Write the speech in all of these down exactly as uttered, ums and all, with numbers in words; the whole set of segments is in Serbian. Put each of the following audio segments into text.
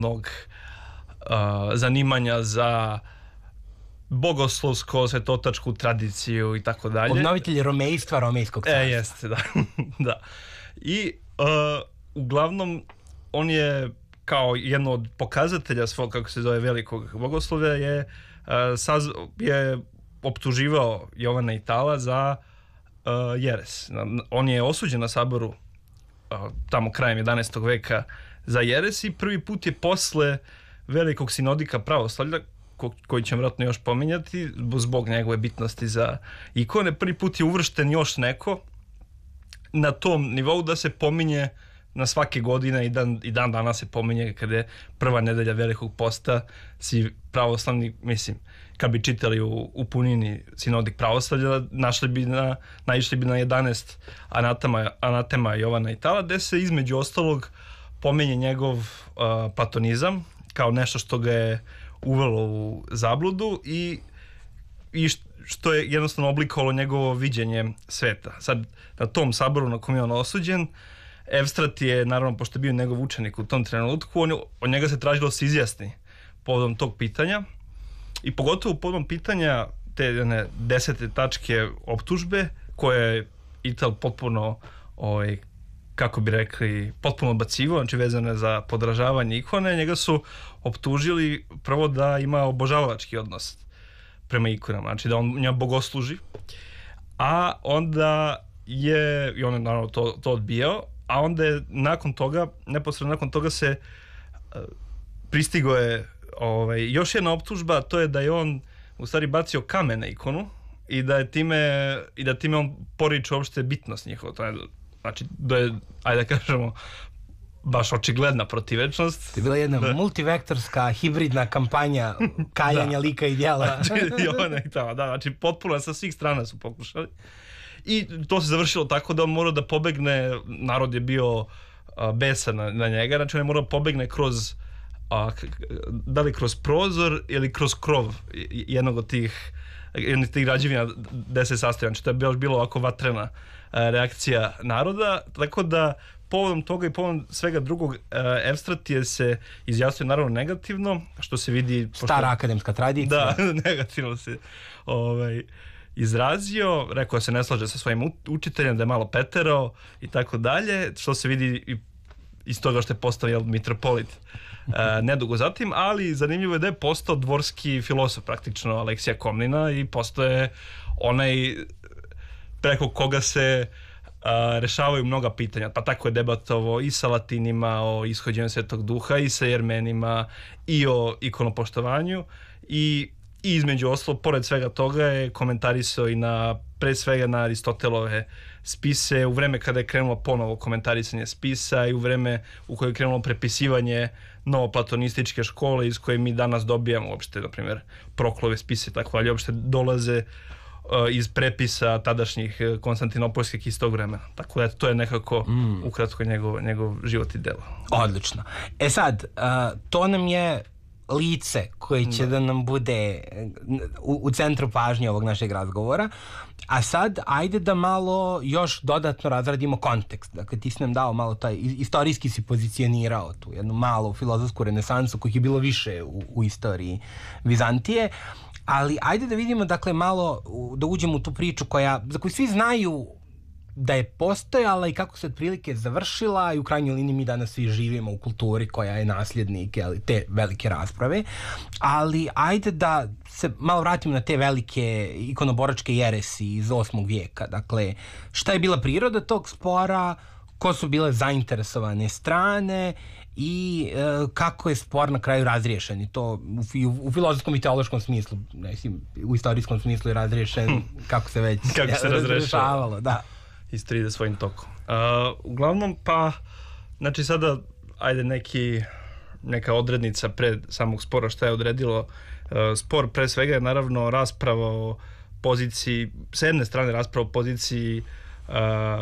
uh, zanimanja za bogoslovsko, svetotačku tradiciju i tako dalje. Obnovitelj romejstva, romejskog carstva. E, jeste, da. da. I uh, uglavnom on je kao jedno od pokazatelja svog, kako se zove, velikog bogoslovlja je, uh, saz, je optuživao Jovana Itala za uh, jeres. On je osuđen na saboru uh, tamo krajem jedanaestog veka za jeres i prvi put je posle velikog sinodika pravoslavlja, ko, koji ćemo vjerojatno još pominjati zbog njegove bitnosti za ikone, prvi put je uvršten još neko na tom nivou da se pominje na svake godine i dan, i dan danas se pominje kada je prva nedelja velikog posta, svi pravoslavni, mislim, kad bi čitali u, u punini sinodik pravoslavlja, našli bi na, naišli bi na jedanaest anatema, anatema Jovana Itala, gde se između ostalog pominje njegov uh, platonizam kao nešto što ga je uvelo u zabludu i, i što je jednostavno oblikovalo njegovo viđenje sveta. Sad, na tom saboru na kom je on osuđen, Evstrat je, naravno, pošto je bio njegov učenik u tom trenutku, on, od njega se tražilo da se izjasni povodom tog pitanja i pogotovo povodom pitanja te ne, desete tačke optužbe koje je Ital potpuno, ovaj, kako bi rekli, potpuno odbacivo, znači vezane za podražavanje ikone. Njega su optužili prvo da ima obožavalački odnos prema ikonama, znači da on njima bogosluži, a onda je, i on je naravno to, to odbijao, a onda je nakon toga, neposredno nakon toga se uh, pristigo je ovaj, još jedna optužba, to je da je on u stvari bacio kamen na ikonu i da je time, i da time on poriče uopšte bitnost njihova. To je, znači, da je, ajde da kažemo, baš očigledna protivečnost. To je bila jedna da. multivektorska, hibridna kampanja kajanja lika i djela. I ona i tamo, da, znači potpuno sa svih strana su pokušali. I to se završilo tako da on mora da pobegne, narod je bio a, besan na, na njega, znači on je morao pobegne kroz, a, da li kroz prozor ili kroz krov jednog od tih, jednog od tih građevina gde se sastoji. Znači to je bilo, bilo ovako vatrena a, reakcija naroda, tako da povodom toga i povodom svega drugog, Evstrat je se izjasnio naravno negativno, što se vidi... Stara pošto, akademska tradicija. Da, negativno se ovaj, izrazio, rekao da se ne slaže sa svojim učiteljem, da je malo peterao i tako dalje, što se vidi i iz toga što je postao jel, mitropolit e, nedugo zatim, ali zanimljivo je da je postao dvorski filosof praktično Aleksija Komnina i postao je onaj preko koga se a, rešavaju mnoga pitanja, pa tako je debatovao i sa Latinima o ishođenju Svetog Duha i sa Jermenima i o ikonopoštovanju i, i između ostalog, pored svega toga je komentarisao i na, pre svega na Aristotelove spise u vreme kada je krenulo ponovo komentarisanje spisa i u vreme u koje je krenulo prepisivanje novoplatonističke škole iz koje mi danas dobijamo uopšte, na primjer, Proklove spise, tako ali uopšte dolaze iz prepisa tadašnjih konstantinopoljskih iz tog vremena. Tako da to je nekako mm. ukratko njegov, njegov život i delo. Odlično. E sad, uh, to nam je lice koje će da, da nam bude u, u centru pažnje ovog našeg razgovora, a sad ajde da malo još dodatno razradimo kontekst. Dakle, ti si nam dao malo taj, istorijski si pozicionirao tu jednu malu filozofsku renesansu kojih je bilo više u, u istoriji Vizantije, ali ajde da vidimo, dakle, malo da uđemo u tu priču koja, za koju svi znaju da je postojala i kako se otprilike završila i u krajnjoj liniji mi danas svi živimo u kulturi koja je nasljednik ali, te velike rasprave, ali ajde da se malo vratimo na te velike ikonoboračke jeresi iz osmog vijeka. Dakle, šta je bila priroda tog spora, ko su bile zainteresovane strane i e, kako je spor na kraju razriješen. I to u, u, u filozofskom i teološkom smislu, ne, u istorijskom smislu je razriješen kako se već kako se razrešavalo. Da. Isto ide svojim tokom. Uh, uglavnom, pa, znači sada, ajde neki, neka odrednica pred samog spora, šta je odredilo uh, spor, pre svega je naravno rasprava o poziciji, s jedne strane rasprava o poziciji uh,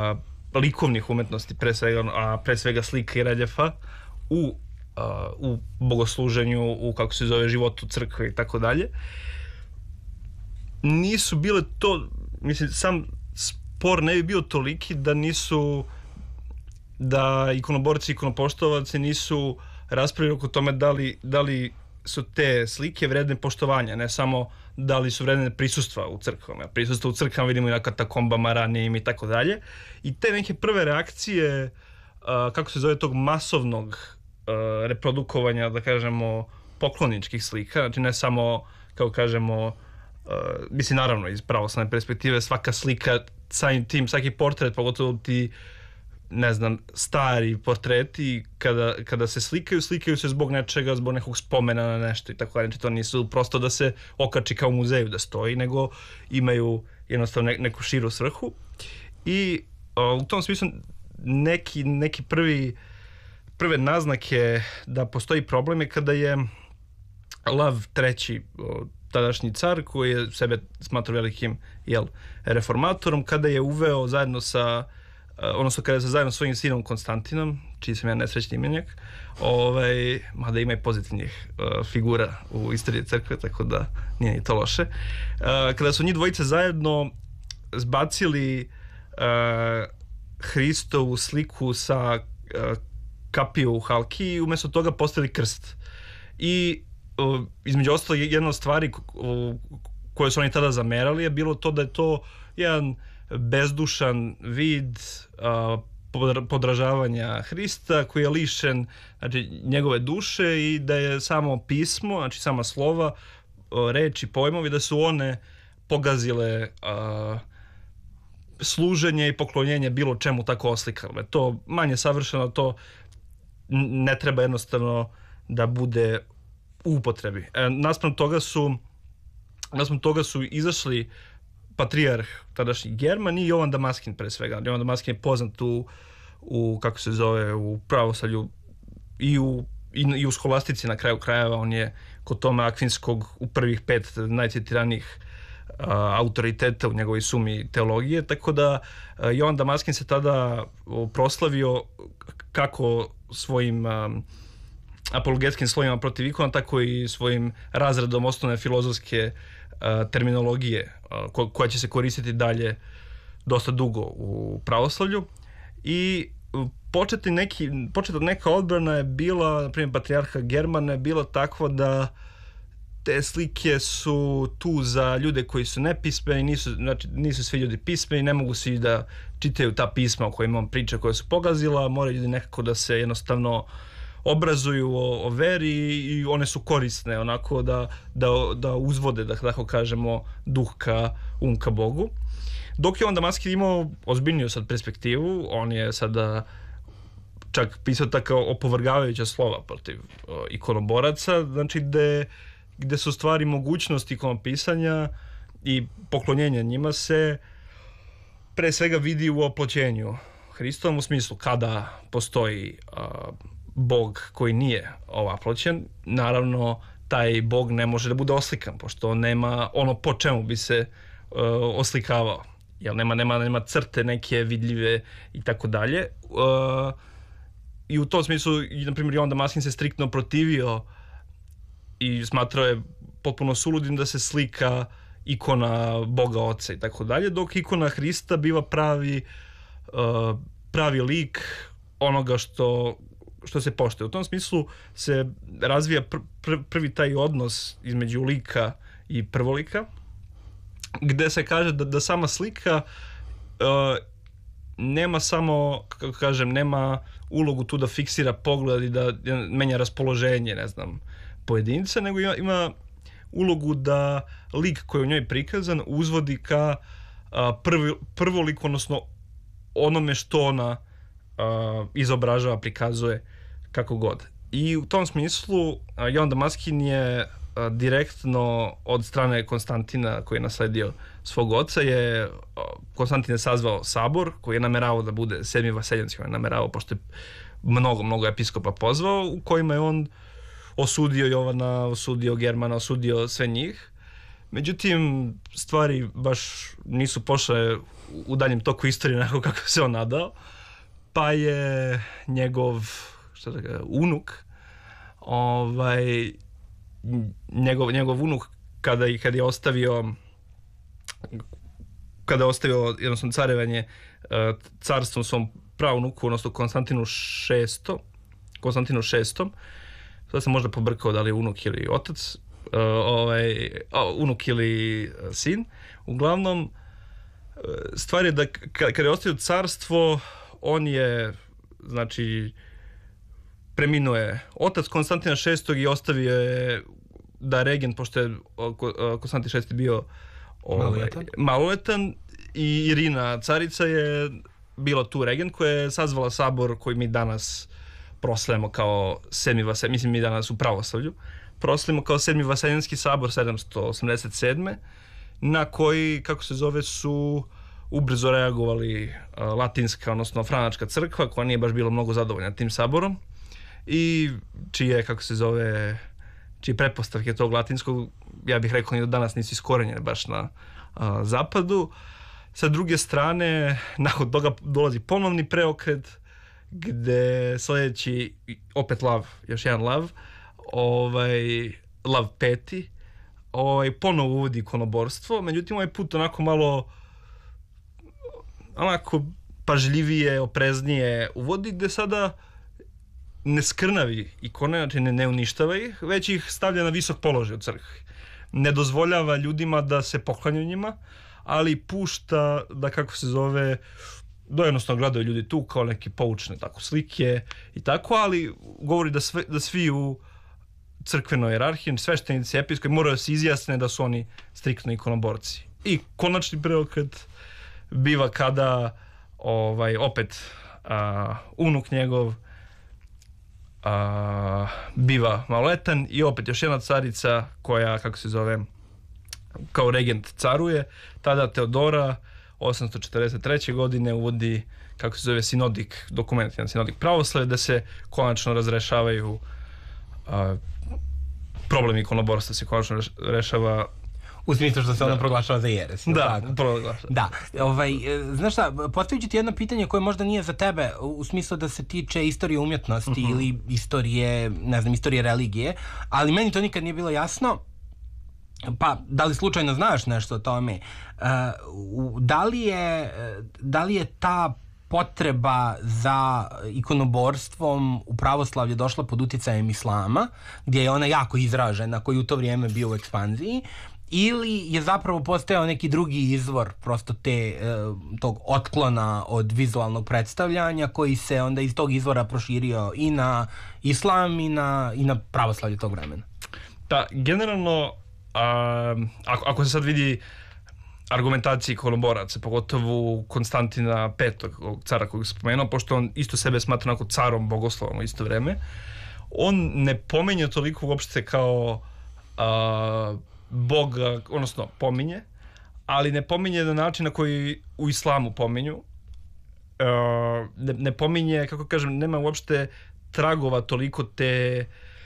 likovnih umetnosti, pre svega, a pre svega slika i reljefa u, uh, u bogosluženju, u, kako se zove, životu crkve i tako dalje. Nisu bile to, mislim, sam spor ne bi bio toliki da nisu, da ikonoborci i ikonopoštovaci nisu raspravili oko tome da li, da li su te slike vredne poštovanja, ne samo da li su vredne prisustva u crkvama. Prisustva u crkvama vidimo i na katakombama ranijim i tako dalje. I te neke prve reakcije, uh, kako se zove, tog masovnog uh, reprodukovanja, da kažemo, pokloničkih slika, znači ne samo, kao kažemo, uh, mislim, naravno, iz pravoslavne perspektive, svaka slika, samim tim, svaki portret, pogotovo ti, ne znam, stari portreti, kada, kada se slikaju, slikaju se zbog nečega, zbog nekog spomena na nešto i tako dalje. Znači, to nisu prosto da se okači kao u muzeju da stoji, nego imaju jednostavno ne, neku širu svrhu. I o, u tom smislu neki, neki prvi, prve naznake da postoji problem je kada je Lav treći, o, tadašnji car, koji je sebe smatrao velikim, jel, reformatorom, kada je uveo zajedno sa odnosno kada se zajedno svojim sinom Konstantinom, čiji sam ja nesrećni imenjak, ovaj, mada ima i pozitivnih uh, figura u istoriji crkve, tako da nije ni to loše. Uh, kada su njih dvojice zajedno zbacili uh, Hristovu sliku sa uh, kapiju u halki i umjesto toga postavili krst. I uh, između ostalo jedna od stvari uh, koje su oni tada zamerali je bilo to da je to jedan bezdušan vid uh, podražavanja Hrista koji je lišen, znači, njegove duše i da je samo pismo, znači sama slova, uh, reči, pojmovi, da su one pogazile uh, služenje i poklonjenje bilo čemu tako oslikano. To manje savršeno, to ne treba jednostavno da bude u upotrebi. E, naspram toga su naspram toga su izašli patrijarh tadašnji German i Jovan Damaskin pre svega. Jovan Damaskin je poznat u, u kako se zove, u pravoslavlju i u, i, i u skolastici na kraju krajeva. On je kod Toma Akvinskog u prvih pet najcitiranijih uh, autoriteta u njegovoj sumi teologije. Tako da uh, Jovan Damaskin se tada uh, proslavio kako svojim um, apologetskim slovima protiv ikona, tako i svojim razredom osnovne filozofske terminologije koja će se koristiti dalje dosta dugo u pravoslavlju. I početni neki, početna neka odbrana je bila, na primjer, patrijarha Germana je bila takva da te slike su tu za ljude koji su nepismeni, nisu, znači, nisu svi ljudi pismeni, ne mogu svi da čitaju ta pisma o kojima on priča koja su pogazila, moraju ljudi nekako da se jednostavno obrazuju o, o veri i one su korisne onako da, da, da uzvode, da tako kažemo, duh ka, um ka Bogu. Dok je on Damaskin imao ozbiljniju sad perspektivu, on je sada čak pisao tako opovrgavajuća slova protiv o, ikonoboraca, znači gde, gde su stvari mogućnosti ikonopisanja i poklonjenja njima se pre svega vidi u oploćenju Hristovom, u smislu kada postoji a, Bog koji nije ovaploćen, naravno taj Bog ne može da bude oslikan, pošto on nema ono po čemu bi se uh, oslikavao. Jel, nema, nema, nema crte neke vidljive i tako dalje. Uh, I u tom smislu, na primjer, Jovan Damaskin se striktno protivio i smatrao je potpuno suludim da se slika ikona Boga Oca i tako dalje, dok ikona Hrista biva pravi, uh, pravi lik onoga što što se poštuje. U tom smislu se razvija pr pr prvi taj odnos između lika i prvolika, gde se kaže da, da sama slika uh, nema samo, kako kažem, nema ulogu tu da fiksira pogled i da menja raspoloženje, ne znam, pojedinca, nego ima, ima ulogu da lik koji je u njoj prikazan uzvodi ka uh, prvi, prvolik, odnosno onome što ona Uh, izobražava, prikazuje, kako god. I u tom smislu uh, Jovan Damaskin je uh, direktno od strane Konstantina, koji je nasledio svog oca, je uh, Konstantin je sazvao sabor koji je nameravao da bude sedmi vaseljanski, on je nameravao, pošto je mnogo, mnogo episkopa pozvao, u kojima je on osudio Jovana, osudio Germana, osudio sve njih. Međutim, stvari baš nisu pošle u daljem toku istorije onako kako se on nadao. Pa je njegov, šta da ga, unuk, ovaj, njegov, njegov unuk kada, kada je ostavio, kada je ostavio jednostavno carevanje carstvom svom pravunuku, odnosno Konstantinu šestom, Konstantinu šestom. Sad sam možda pobrkao da li je unuk ili otac, uh, ovaj, uh, unuk ili sin. Uglavnom, stvar je da kada je ostavio carstvo, on je, znači, preminuo je otac Konstantina šestog i ostavio je da regent, pošto je Konstantin šesti bio ovaj, maloletan. maloletan i Irina carica je bila tu regent koja je sazvala sabor koji mi danas proslavimo kao sedmi vaseljanski, mislim mi danas u pravoslavlju, proslavimo kao sedmi vaseljanski sabor sedamsto osamdeset sedme na koji, kako se zove, su ubrzo reagovali uh, latinska, odnosno franačka crkva, koja nije baš bila mnogo zadovoljna tim saborom i čije, kako se zove, čije pretpostavke tog latinskog, ja bih rekao, ni do danas nisu iskorenjene baš na uh, zapadu. Sa druge strane, nakon toga dolazi ponovni preokret, gde sljedeći, opet Lav, još jedan Lav, ovaj, Lav peti, ovaj, ponovo uvodi ikonoborstvo, međutim ovaj put onako malo onako pažljivije, opreznije uvodi, gde sada ne skrnavi ikone, znači ne, ne uništava ih, već ih stavlja na visok položaj u crkvi. Ne dozvoljava ljudima da se poklanjaju njima, ali pušta da, kako se zove, da jednostavno gledaju ljudi tu kao neke poučne tako slike i tako, ali govori da, sve, da svi u crkvenoj jerarhiji, sveštenici, episkopi moraju se izjasne da su oni striktno ikonoborci. I konačni preokret biva kada ovaj, opet a, unuk njegov a, biva maloletan i opet još jedna carica koja, kako se zove, kao regent caruje. Tada Teodora osamsto četrdeset treće godine uvodi, kako se zove, sinodik, dokument, jedan sinodik pravoslavlja, da se konačno razrešavaju a, problem ikonoborstva se konačno rešava. U smislu što se ona proglašava za jeres. Da, proglašava. Da. Ovaj, znaš šta, postavit ću ti jedno pitanje koje možda nije za tebe, u smislu da se tiče istorije umjetnosti uh-huh. ili istorije, ne znam, istorije religije, ali meni to nikad nije bilo jasno. Pa, da li slučajno znaš nešto o tome? Uh, da li je, da li je ta potreba za ikonoborstvom u pravoslavlje došla pod uticajem islama, gdje je ona jako izražena, koji u to vrijeme bio u ekspanziji, ili je zapravo postojao neki drugi izvor prosto te, tog otklona od vizualnog predstavljanja koji se onda iz tog izvora proširio i na islam i na, i na pravoslavlje tog vremena? Da, generalno, a, ako, ako se sad vidi argumentaciji ikonoboraca, pogotovo Konstantina petog, cara kojeg sam spomenuo, pošto on isto sebe smatra onako carom bogoslovom u isto vreme, on ne pominje toliko uopšte kao a, Boga, odnosno pominje, ali ne pominje na način na koji u islamu pominju. Uh, ne, ne pominje, kako kažem, nema uopšte tragova toliko te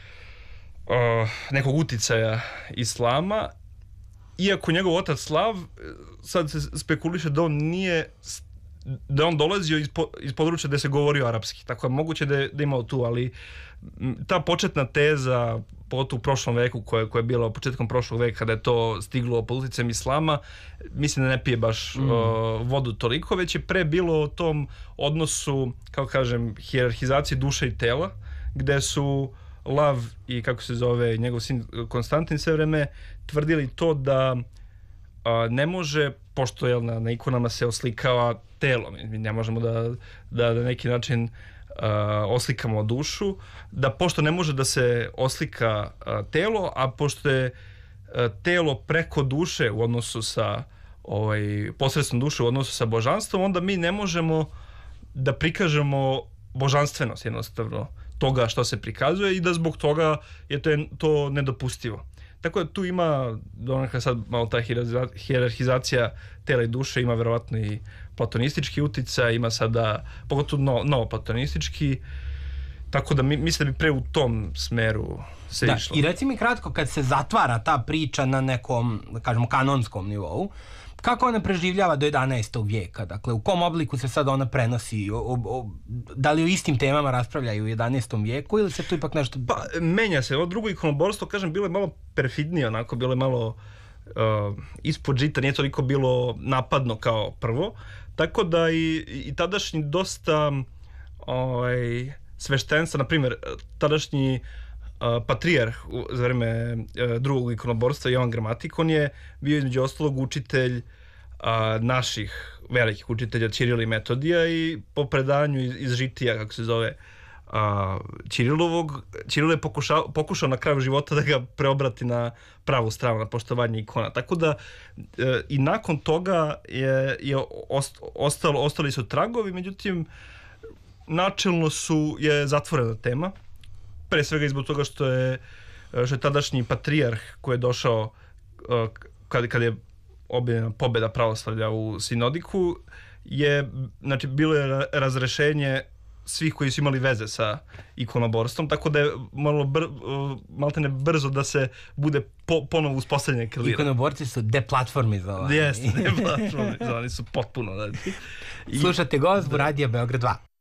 uh, nekog uticaja islama, iako njegov otac Lav, sad se spekuliše da on nije, da on dolazio iz, po, iz područja gde se govorio arapski, tako je moguće da je, da je imao tu, ali ta početna teza, pogotovo u prošlom veku, koja, koja je bila početkom prošlog veka, kada je to stiglo pod uticajem islama, mislim da ne pije baš mm. uh, vodu toliko, već je pre bilo o tom odnosu, kako kažem, hijerarhizaciji duše i tela, gde su Lav i, kako se zove, njegov sin Konstantin sve vreme tvrdili to da a, ne može, pošto jel, na, na ikonama se oslikava telo, mi ne možemo da, da, da na neki način a, oslikamo dušu, da pošto ne može da se oslika a, telo, a pošto je a, telo preko duše u odnosu sa ovaj, posredstvom duše u odnosu sa božanstvom, onda mi ne možemo da prikažemo božanstvenost jednostavno toga što se prikazuje i da zbog toga je to, to nedopustivo. Tako da tu ima, onaka sad malo ta hijerarhizacija tela i duše, ima verovatno i platonistički uticaj, ima sada, pogotovo no, novo platonistički, tako da mi, mislim da bi pre u tom smeru se da, išlo. I reci mi kratko, kad se zatvara ta priča na nekom, da kažemo, kanonskom nivou, kako ona preživljava do jedanaestog vijeka? Dakle, u kom obliku se sad ona prenosi? O, o, o, da li o istim temama raspravljaju u jedanaestom vijeku ili se tu ipak nešto... Pa, menja se. Ovo drugo ikonoborstvo, kažem, bilo je malo perfidnije, onako, bilo je malo uh, ispod žita, nije toliko bilo napadno kao prvo. Tako da i, i tadašnji dosta ovaj, sveštenstva, na primjer, tadašnji uh, patrijarh u, za vreme uh, drugog ikonoborstva, Jovan Gramatik, on je bio između ostalog učitelj uh, naših velikih učitelja Ćirila i Metodija i po predanju iz, iz žitija, kako se zove, uh, Ćirilovog, Ćirilo je pokušao, pokušao na kraju života da ga preobrati na pravu stranu, na poštovanje ikona. Tako da uh, i nakon toga je, je ost, ostalo, ostali su tragovi, međutim, načelno su, je zatvorena tema, pre svega izbog toga što je, što je tadašnji patrijarh koji je došao kad, kad je objavljena pobjeda pravoslavlja u Sinodiku, je, znači, bilo je razrešenje svih koji su imali veze sa ikonoborstvom, tako da je malo br, maltene brzo da se bude po, ponovo uspostavljanje krilira. Ikonoborci su deplatformizovani. Jeste, deplatformizovani su potpuno. Da. I... Slušate Gozbu, Radio Beograd dva.